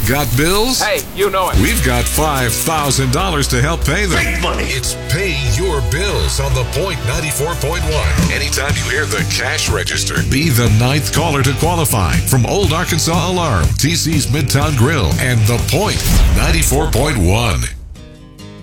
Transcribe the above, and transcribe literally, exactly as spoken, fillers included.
Got bills? Hey, you know it. We've got five thousand dollars to help pay them. Big money. It's Pay Your Bills on The Point ninety-four point one. Anytime you hear the cash register, be the ninth caller to qualify. From Old Arkansas Alarm, T C's Midtown Grill, and The Point ninety-four point one.